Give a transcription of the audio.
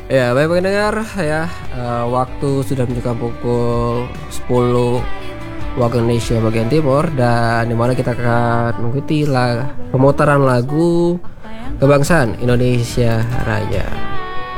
Ya, baik pendengar ya, waktu sudah menunjukkan pukul 10 waktu Indonesia bagian timur, dan dimana kita akan mengikuti pemutaran lagu kebangsaan Indonesia Raya.